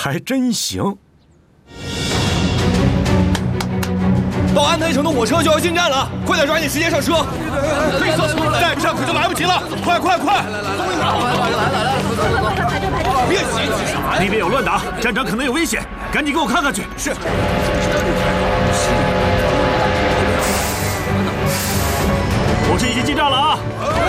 还真行。 到安台城的火车就要进站了，快点抓紧时间上车！ 黑色，再不上可就来不及了！快！东西拿好！别急啥呀？ 那边有乱打，站长可能有危险，赶紧给我看看去。 是。 火车已经进站了啊！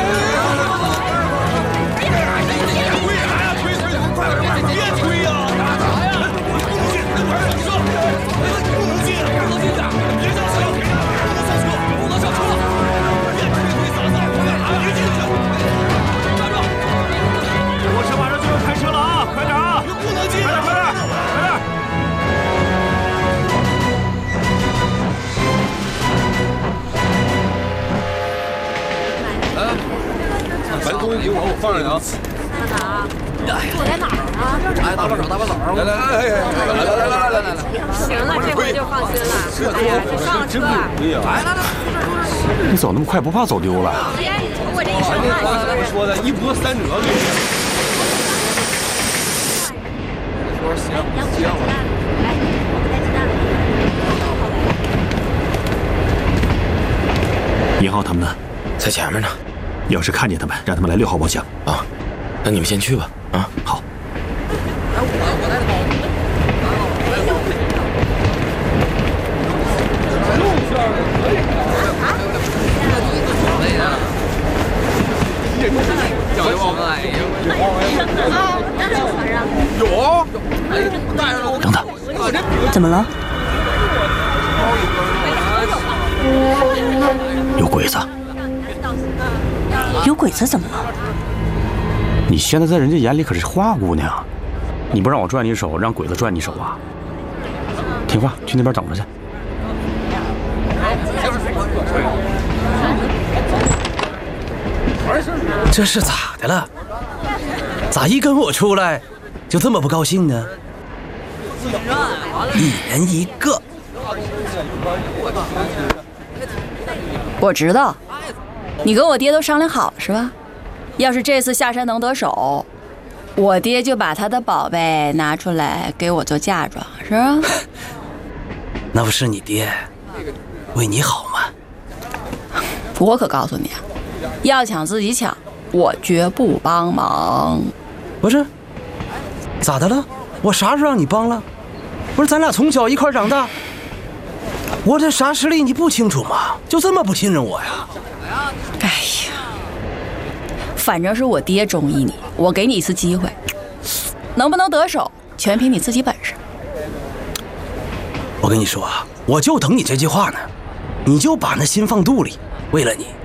别推呀！不能进，上车！不能进，别上车！不能上车！别推洒洒，别进去！站住！ 火车马上就要开车了啊！快点啊！ 不能进！ 快点！ 把这东西给我放上啊！ 坐在哪儿啊？ 哎，大把手！来！ 行了，这回就放心了。哎呀，就上车。 你走那么快，不怕走丢了？ 我这一身汗。 怎么说的？一波三折。 1号他们呢？ 在前面呢。 要是看见他们，让他们来6号包厢啊。那你们先去吧。啊， 好。等等， 怎么了？ 有鬼子！ 有鬼子怎么了？ 你现在在人家眼里可是花姑娘，你不让我拽你手，让鬼子拽你手啊？听话，去那边等着去。 这是咋的了？咋一跟我出来就这么不高兴呢？一人一个。 我知道，你跟我爹都商量好了是吧？要是这次下山能得手，我爹就把他的宝贝拿出来给我做嫁妆，是吧？ 那不是你爹为你好吗？ 我可告诉你啊，要抢自己抢，我绝不帮忙。 不是，咋的了？我啥时候让你帮了？不是咱俩从小一块长大，我这啥实力你不清楚吗？就这么不信任我呀？ 哎呀，反正是我爹中意你，我给你一次机会，能不能得手，全凭你自己本事。 我跟你说啊，我就等你这句话呢，你就把那心放肚里，为了你，